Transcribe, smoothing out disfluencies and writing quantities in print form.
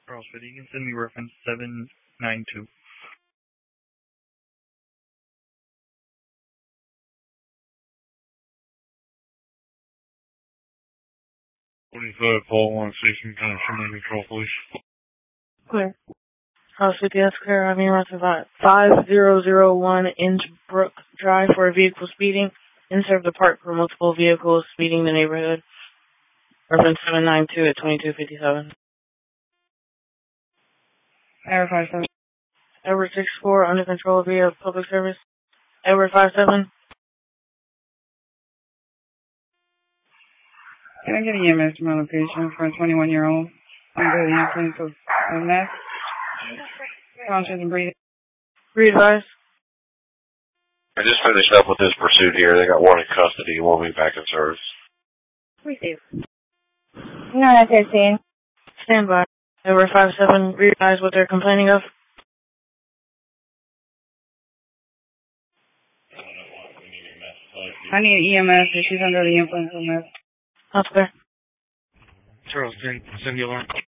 Charles Pitt, you can send me reference 792. Paul 1 Station Consumer Control Police. Clear. House 50S clear. I'm here on 5001 Innsbrook Drive for a vehicle speeding. Insert the park for multiple vehicles speeding the neighborhood. Reference 792 at 2257. Error 57. Edward 64 under control via public service. Edward 57. Can I get an EMS to my location for a 21-year-old under the influence of meth? Conscious and breathing. Re-advise. I just finished up with this pursuit here. They got one in custody. He won't be back in service. Receive. 913. Stand by. Edward 57. Re-advise what they're complaining of. I need an EMS if she's under the influence of meth. That's clear. Charles 10, send the alarm.